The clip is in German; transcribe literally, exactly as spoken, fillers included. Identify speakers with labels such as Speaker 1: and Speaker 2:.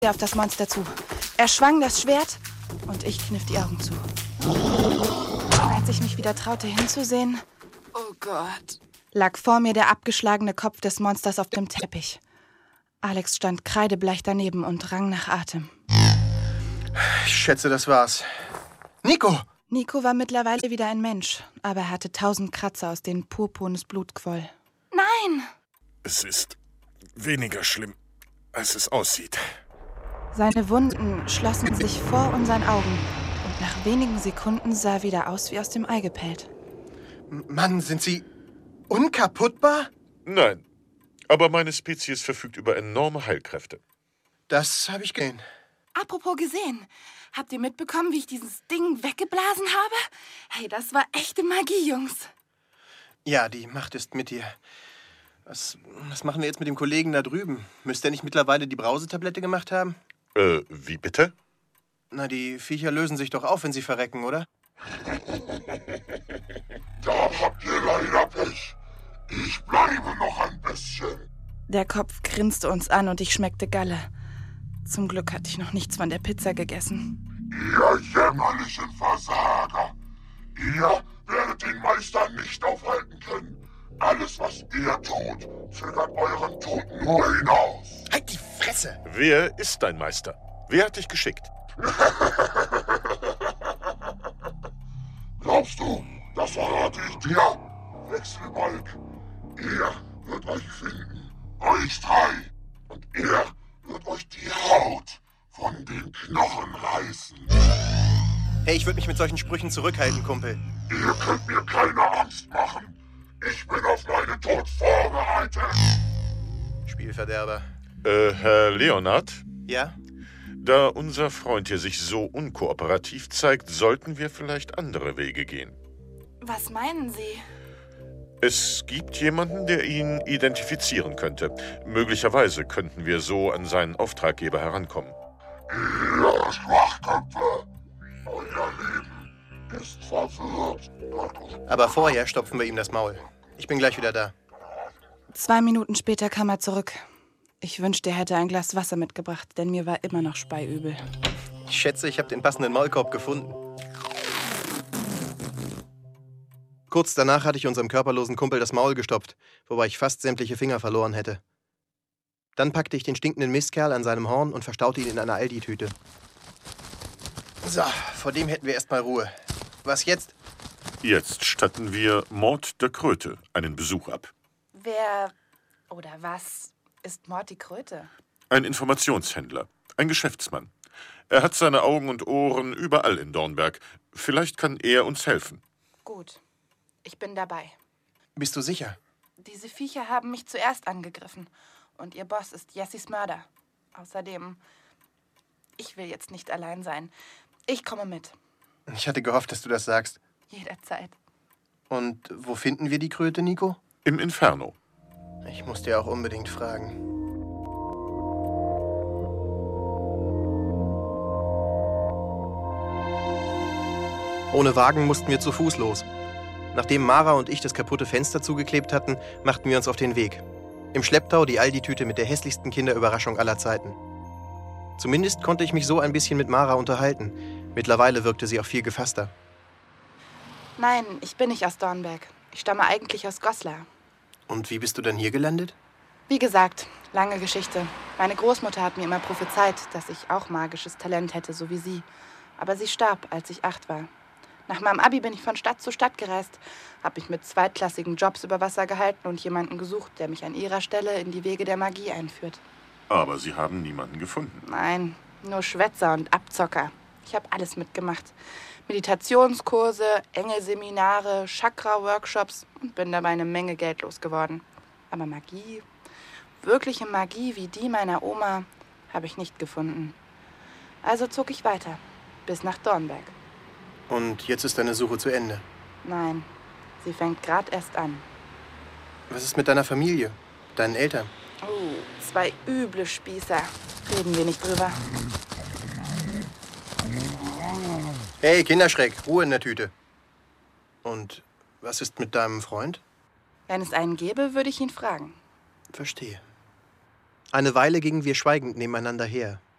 Speaker 1: auf das Monster zu. Er schwang das Schwert und ich kniff die Augen zu. Als ich mich wieder traute hinzusehen,
Speaker 2: oh Gott,
Speaker 1: lag vor mir der abgeschlagene Kopf des Monsters auf dem Teppich. Alex stand kreidebleich daneben und rang nach Atem.
Speaker 3: Ich schätze, das war's. Nico!
Speaker 1: Nico war mittlerweile wieder ein Mensch, aber er hatte tausend Kratzer, aus denen purpurnes Blut quoll. Nein!
Speaker 4: Es ist weniger schlimm, als es aussieht.
Speaker 1: Seine Wunden schlossen sich vor unseren Augen und nach wenigen Sekunden sah er wieder aus wie aus dem Ei gepellt.
Speaker 3: Mann, sind Sie unkaputtbar?
Speaker 4: Nein, aber meine Spezies verfügt über enorme Heilkräfte.
Speaker 3: Das habe ich gesehen.
Speaker 1: Apropos gesehen, habt ihr mitbekommen, wie ich dieses Ding weggeblasen habe? Hey, das war echte Magie, Jungs.
Speaker 3: Ja, die Macht ist mit dir. Was, was machen wir jetzt mit dem Kollegen da drüben? Müsste er nicht mittlerweile die Brausetablette gemacht haben?
Speaker 4: Äh, wie bitte?
Speaker 3: Na, die Viecher lösen sich doch auf, wenn sie verrecken, oder?
Speaker 5: Da habt ihr leider Pech. Ich bleibe noch ein bisschen.
Speaker 1: Der Kopf grinste uns an und ich schmeckte Galle. Zum Glück hatte ich noch nichts von der Pizza gegessen.
Speaker 5: Ihr jämmerlichen Versager. Ihr werdet den Meister nicht aufhalten können. Alles, was ihr tut, zögert euren Tod nur hinaus.
Speaker 3: Halt die Fresse!
Speaker 4: Wer ist dein Meister? Wer hat dich geschickt?
Speaker 5: Glaubst du, das verrate ich dir? Wechselbalg, er wird euch finden. Euch drei. Und er wird euch die Haut von den Knochen reißen.
Speaker 3: Hey, ich würde mich mit solchen Sprüchen zurückhalten, Kumpel.
Speaker 5: Ihr könnt mir keine Angst machen. Ich bin auf meinen Tod vorbereitet.
Speaker 3: Spielverderber.
Speaker 4: Äh, Herr Leonard?
Speaker 3: Ja?
Speaker 4: Da unser Freund hier sich so unkooperativ zeigt, sollten wir vielleicht andere Wege gehen.
Speaker 1: Was meinen Sie?
Speaker 4: Es gibt jemanden, der ihn identifizieren könnte. Möglicherweise könnten wir so an seinen Auftraggeber herankommen.
Speaker 5: Ihr Schwachköpfe, euer Leben ist verwirrt.
Speaker 3: Aber vorher stopfen wir ihm das Maul. Ich bin gleich wieder da.
Speaker 1: Zwei Minuten später kam er zurück. Ich wünschte, er hätte ein Glas Wasser mitgebracht, denn mir war immer noch speiübel.
Speaker 3: Ich schätze, ich habe den passenden Maulkorb gefunden. Kurz danach hatte ich unserem körperlosen Kumpel das Maul gestopft, wobei ich fast sämtliche Finger verloren hätte. Dann packte ich den stinkenden Mistkerl an seinem Horn und verstaute ihn in einer Aldi-Tüte. So, vor dem hätten wir erstmal Ruhe. Was jetzt?
Speaker 4: Jetzt statten wir Mord der Kröte einen Besuch ab.
Speaker 1: Wer oder was ist Morty Kröte?
Speaker 4: Ein Informationshändler, ein Geschäftsmann. Er hat seine Augen und Ohren überall in Dornberg. Vielleicht kann er uns helfen.
Speaker 1: Gut, ich bin dabei.
Speaker 3: Bist du sicher?
Speaker 1: Diese Viecher haben mich zuerst angegriffen. Und ihr Boss ist Jessys Mörder. Außerdem, ich will jetzt nicht allein sein. Ich komme mit.
Speaker 3: Ich hatte gehofft, dass du das sagst.
Speaker 1: Jederzeit.
Speaker 3: Und wo finden wir die Kröte, Nico?
Speaker 4: Im Inferno.
Speaker 3: Ich muss dir auch unbedingt fragen. Ohne Wagen mussten wir zu Fuß los. Nachdem Mara und ich das kaputte Fenster zugeklebt hatten, machten wir uns auf den Weg. Im Schlepptau die Aldi-Tüte mit der hässlichsten Kinderüberraschung aller Zeiten. Zumindest konnte ich mich so ein bisschen mit Mara unterhalten. Mittlerweile wirkte sie auch viel gefasster.
Speaker 1: Nein, ich bin nicht aus Dornberg. Ich stamme eigentlich aus Goslar.
Speaker 3: Und wie bist du dann hier gelandet?
Speaker 1: Wie gesagt, lange Geschichte. Meine Großmutter hat mir immer prophezeit, dass ich auch magisches Talent hätte, so wie sie. Aber sie starb, als ich acht war. Nach meinem Abi bin ich von Stadt zu Stadt gereist, habe mich mit zweitklassigen Jobs über Wasser gehalten und jemanden gesucht, der mich an ihrer Stelle in die Wege der Magie einführt.
Speaker 4: Aber Sie haben niemanden gefunden.
Speaker 1: Nein, nur Schwätzer und Abzocker. Ich habe alles mitgemacht. Meditationskurse, Engelseminare, Chakra-Workshops und bin dabei eine Menge Geld losgeworden. Aber Magie, wirkliche Magie wie die meiner Oma, habe ich nicht gefunden. Also zog ich weiter, bis nach Dornberg.
Speaker 3: Und jetzt ist deine Suche zu Ende?
Speaker 1: Nein, sie fängt gerade erst an.
Speaker 3: Was ist mit deiner Familie, deinen Eltern?
Speaker 1: Oh, zwei üble Spießer. Reden wir nicht drüber.
Speaker 3: Hey, Kinderschreck, Ruhe in der Tüte. Und was ist mit deinem Freund?
Speaker 1: Wenn es einen gäbe, würde ich ihn fragen.
Speaker 3: Verstehe. Eine Weile gingen wir schweigend nebeneinander her.